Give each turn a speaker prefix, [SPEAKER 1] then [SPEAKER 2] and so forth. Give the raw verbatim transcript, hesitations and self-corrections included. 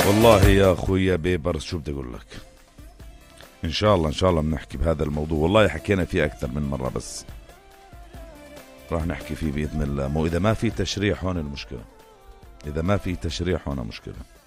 [SPEAKER 1] والله يا اخوي بيبرز شو بدي اقول لك، ان شاء الله ان شاء الله بنحكي بهذا الموضوع. والله حكينا فيه اكثر من مره، بس راح نحكي فيه باذن الله. مو اذا ما في تشريع هون المشكله، اذا ما في تشريع هون مشكله.